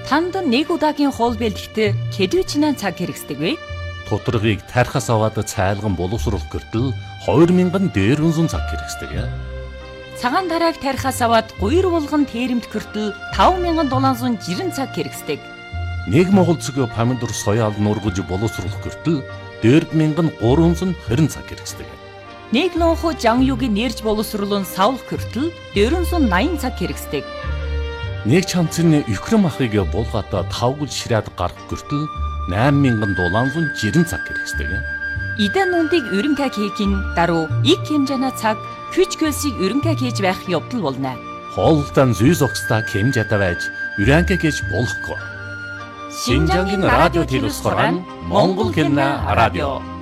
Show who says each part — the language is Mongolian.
Speaker 1: Танд нэг удаагийн хоол бэлтгэхэд хэдвэчнээ цаг хэрэгсдэг вэ?
Speaker 2: Тутаргыг тархаас аваад цайлган боловсруулах гэртэл 2000 дээрвэн цаг хэрэгсдэг.
Speaker 1: Цагаан тарааг тархаас аваад гуйр булган тэрэмт гэртэл 5760 цаг хэрэгсдэг.
Speaker 2: Нэг монгол цэг помидор соёал нургаж боловсруулах гэртэл 4320 цаг хэрэгсдэг.
Speaker 1: Нэг лонхо жангюгийн нэрж боловсруулан савлах гэртэл 480 цаг хэрэгсдэг.
Speaker 2: Нэг чанцны юкрэм ахыг булгаата тавгал ширээд гарах гэртэл 8760 цаг хэрэгсдэг.
Speaker 1: Идэн нүндийг өрөнгө хийхин даруй их хэмжээний цаг хүч хөлсийг өрөнгө хийж байх явдал болно.
Speaker 2: Хоолтон зүй зогсдаа хэмжээтэй байж өрөнгө хийж болохгүй. Шинжангийн радио телевизээр Монгол хэлний радио